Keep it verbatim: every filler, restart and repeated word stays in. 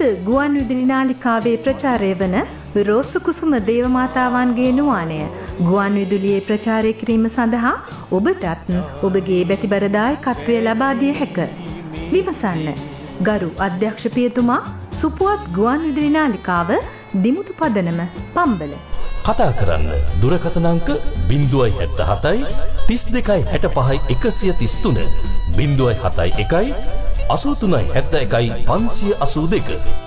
අද ගුවන් විදුලි නාලිකාවේ ප්‍රචාරය වන රෝස කුසුම දේවමාතාවන්ගේ නුවාණය ගුවන් විදුලියේ ප්‍රචාරය කිරීම සඳහා ඔබටත් ඔබගේ බැතිබර දායකත්වය ලබා දිය හැක. විමසන්න. ගරු අධ්‍යක්ෂ පියතුමා, සුපුවත් ගුවන් විදුලි නාලිකාව, දිමුතු පදනම, පම්බල. කතා කරන්න දුරකථන අංක ज़ीरो सात सात तीस दो साठ पाँच एक सौ तीस तीन ज़ीरो सात एक एक अस्सी तीन सात एक पाँच अस्सी दो